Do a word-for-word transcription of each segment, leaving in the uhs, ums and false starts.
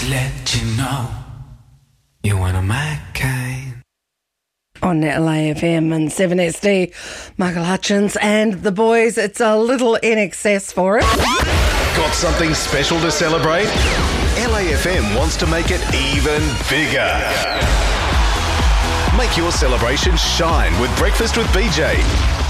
to let you know you're one of my kind. On L A F M and seven S D, Michael Hutchins and the boys. It's a little in excess for it. Got something special to celebrate? L A F M wants to make it even bigger. Make your celebration shine with Breakfast with B J.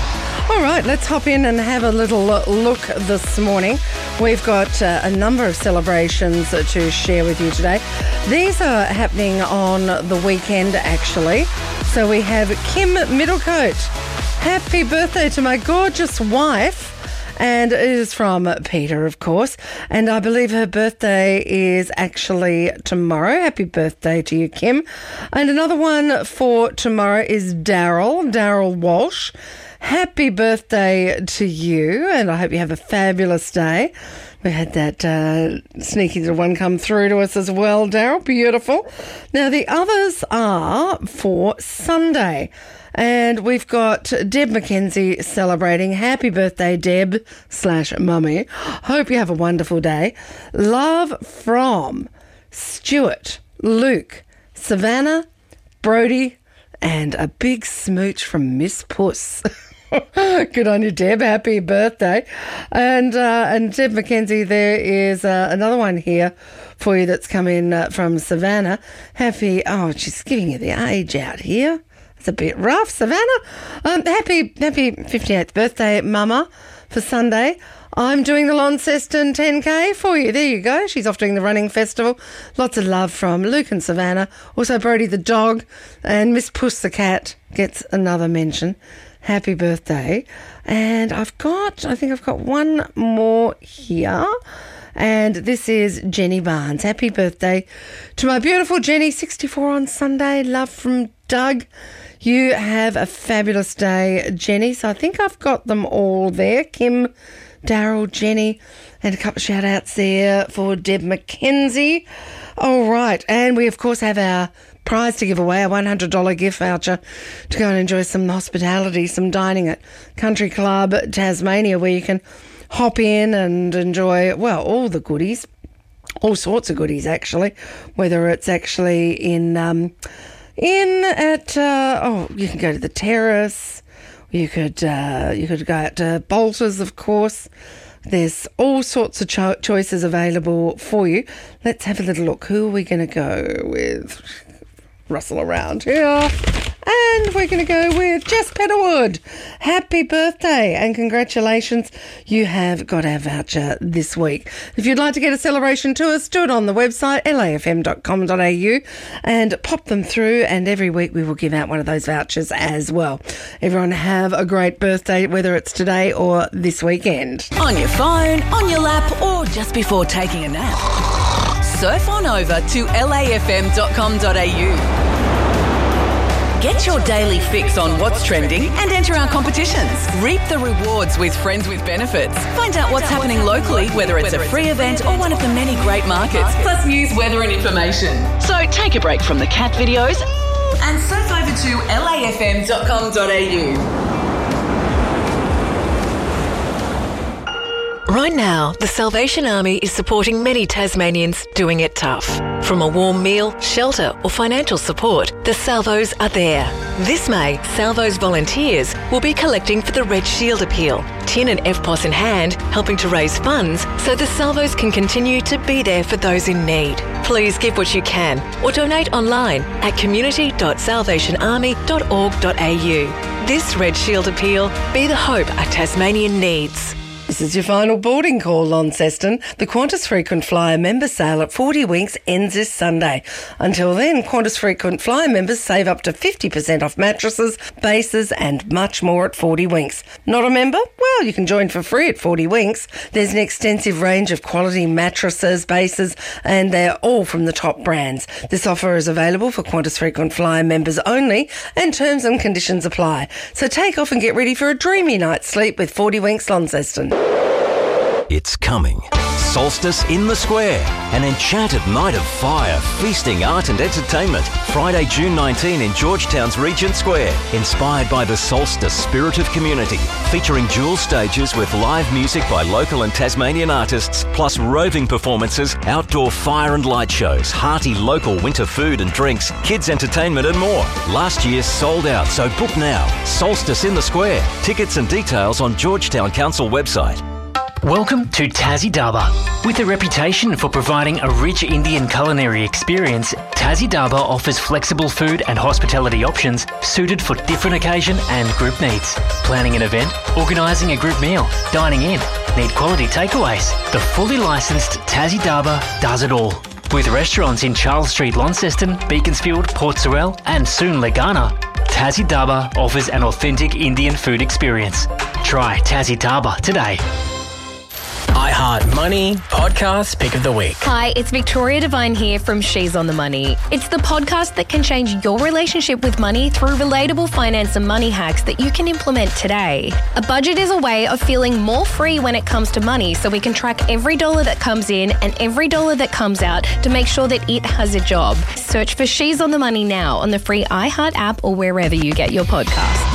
All right, let's hop in and have a little look this morning. We've got uh, a number of celebrations to share with you today. These are happening on the weekend, actually. So we have Kim Middlecote. Happy birthday to my gorgeous wife. And it is from Peter, of course. And I believe her birthday is actually tomorrow. Happy birthday to you, Kim. And another one for tomorrow is Daryl, Daryl Walsh. Happy birthday to you, and I hope you have a fabulous day. We had that uh, sneaky little one come through to us as well, Daryl. Beautiful. Now, the others are for Sunday. And we've got Deb McKenzie celebrating. Happy birthday, Deb slash mummy. Hope you have a wonderful day. Love from Stuart, Luke, Savannah, Brody, and a big smooch from Miss Puss. Good on you, Deb. Happy birthday. And uh, and Deb McKenzie, there is uh, another one here for you that's come in uh, from Savannah. Happy, oh, she's giving you the age out here. It's a bit rough, Savannah. Um, happy, happy fifty-eighth birthday, Mama, for Sunday. I'm doing the Launceston ten K for you. There you go. She's off doing the running festival. Lots of love from Luke and Savannah. Also, Brody the dog and Miss Puss the cat gets another mention. Happy birthday. And I've got, I think I've got one more here. And this is Jenny Barnes. Happy birthday to my beautiful Jenny, sixty-four on Sunday. Love from Doug. You have a fabulous day, Jenny. So I think I've got them all there. Kim, Daryl, Jenny, and a couple of shout-outs there for Deb McKenzie. All right. And we, of course, have our prize to give away, a one hundred dollars gift voucher to go and enjoy some hospitality, some dining at Country Club Tasmania, where you can hop in and enjoy, well, all the goodies, all sorts of goodies, actually, whether it's actually in, um, in at, uh, oh, you can go to the terrace, you could, uh, you could go out to Bolters, of course. There's all sorts of cho- choices available for you. Let's have a little look. Who are we going to go with? Rustle around here. And we're going to go with Jess Petterwood. Happy birthday and congratulations. You have got our voucher this week. If you'd like to get a celebration to us, do it on the website, l a f m dot com dot a u, and pop them through, and every week we will give out one of those vouchers as well. Everyone have a great birthday, whether it's today or this weekend. On your phone, on your lap, or just before taking a nap. Surf on over to l a f m dot com dot a u. Get your daily fix on what's trending and enter our competitions. Reap the rewards with Friends with Benefits. Find out what's happening locally, whether it's a free event or one of the many great markets, plus news, weather and information. So take a break from the cat videos and surf over to l a f m dot com dot a u. Right now, the Salvation Army is supporting many Tasmanians doing it tough. From a warm meal, shelter or financial support, the Salvos are there. This May, Salvos volunteers will be collecting for the Red Shield Appeal, tin and F P O S in hand, helping to raise funds so the Salvos can continue to be there for those in need. Please give what you can or donate online at community dot salvation army dot org dot a u. This Red Shield Appeal, be the hope a Tasmanian needs. This is your final boarding call, Launceston. The Qantas Frequent Flyer member sale at forty winks ends this Sunday. Until then, Qantas Frequent Flyer members save up to fifty percent off mattresses, bases and much more at forty winks. Not a member? Well, you can join for free at forty winks. There's an extensive range of quality mattresses, bases, and they're all from the top brands. This offer is available for Qantas Frequent Flyer members only, and terms and conditions apply. So take off and get ready for a dreamy night's sleep with forty winks, Launceston. It's coming. Solstice in the Square, an enchanted night of fire, feasting, art and entertainment. Friday, June nineteenth in Georgetown's Regent Square. Inspired by the Solstice spirit of community. Featuring dual stages with live music by local and Tasmanian artists, plus roving performances, outdoor fire and light shows, hearty local winter food and drinks, kids entertainment and more. Last year sold out, so book now. Solstice in the Square. Tickets and details on Georgetown Council website. Welcome to Tassie Daba. With a reputation for providing a rich Indian culinary experience, Tassie Daba offers flexible food and hospitality options suited for different occasion and group needs. Planning an event, organising a group meal, dining in, need quality takeaways. The fully licensed Tassie Daba does it all. With restaurants in Charles Street, Launceston, Beaconsfield, Port Sorell and soon Legana, Tassie Daba offers an authentic Indian food experience. Try Tassie Daba today. iHeart Money Podcast Pick of the Week. Hi, it's Victoria Devine here from She's on the Money. It's the podcast that can change your relationship with money through relatable finance and money hacks that you can implement today. A budget is a way of feeling more free when it comes to money, so we can track every dollar that comes in and every dollar that comes out to make sure that it has a job. Search for She's on the Money now on the free iHeart app or wherever you get your podcasts.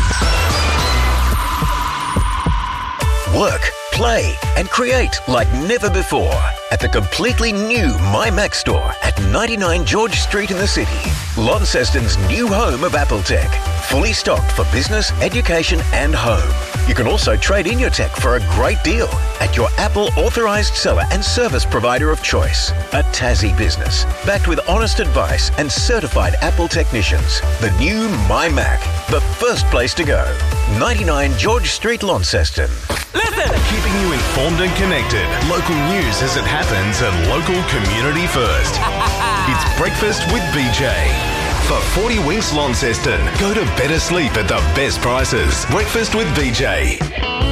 Work, play and create like never before at the completely new MyMac store at ninety-nine George Street in the city. Launceston's new home of Apple Tech. Fully stocked for business, education and home. You can also trade in your tech for a great deal at your Apple authorised seller and service provider of choice. A Tassie business, backed with honest advice and certified Apple technicians. The new MyMac, the first place to go. ninety-nine George Street, Launceston. Listen! Keeping you informed and connected. Local news as it happens and local community first. It's Breakfast with B J. For forty Winks Launceston, go to better sleep at the best prices. Breakfast with B J.